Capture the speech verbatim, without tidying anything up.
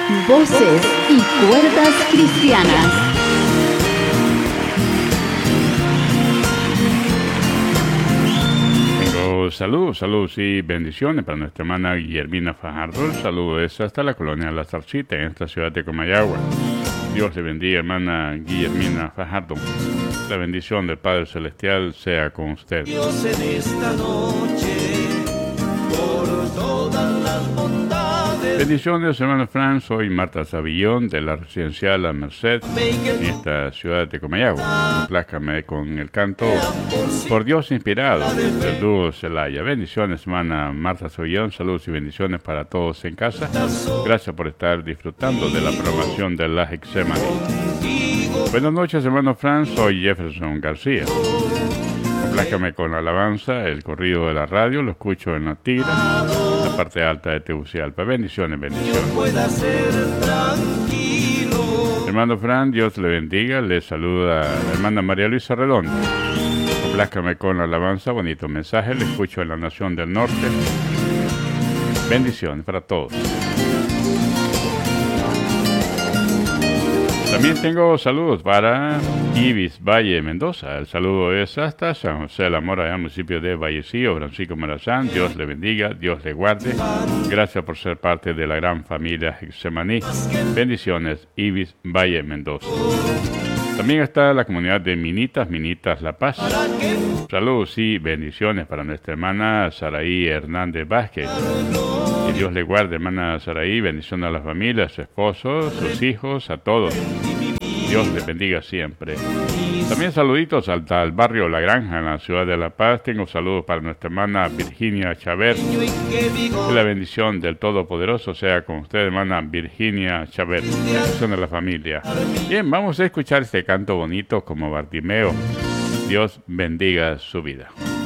Voces y cuerdas cristianas. Tengo saludos, saludos y bendiciones para nuestra hermana Guillermina Fajardo. El saludo es hasta la colonia La Zarcita, en esta ciudad de Comayagua. Dios le bendiga, hermana Guillermina Fajardo. La bendición del Padre Celestial sea con usted. Dios en esta noche, por todas las bondades. Bendiciones, hermano Fran. Soy Marta Savillón de la residencial La Merced, en esta ciudad de Comayagua. Complácame con el canto Por Dios Inspirado del dúo Celaya. Bendiciones, hermana Marta Savillón. Saludos y bendiciones para todos en casa. Gracias por estar disfrutando de la programación de la Hexemaní. Buenas noches, hermano Fran. Soy Jefferson García. Complácame con la alabanza, el corrido de la radio. Lo escucho en la tira, la parte alta de Tegucigalpa. Bendiciones, bendiciones. Hermano Fran, Dios le bendiga. Le saluda la hermana María Luisa Redondo. Complázcame con la alabanza, bonito mensaje. Le escucho en la Nación del Norte. Bendiciones para todos. También tengo saludos para Ibis Valle Mendoza. El saludo es hasta San José de la Mora, allá en el municipio de Vallecillo. Francisco Marazán, Dios le bendiga, Dios le guarde. Gracias por ser parte de la gran familia Hexemaní. Bendiciones, Ibis Valle Mendoza. También está la comunidad de Minitas, Minitas La Paz. Saludos y bendiciones para nuestra hermana Saraí Hernández Vázquez. Que Dios le guarde, hermana Saraí. Bendición a la familia, a su esposo, sus hijos, a todos. Dios les bendiga siempre. También saluditos al, al barrio La Granja, en la ciudad de La Paz. Tengo saludos para nuestra hermana Virginia Chaver. Que la bendición del Todopoderoso sea con usted, hermana Virginia Chaver. Bendición a la familia. Bien, vamos a escuchar este canto bonito como Bartimeo. Dios bendiga su vida.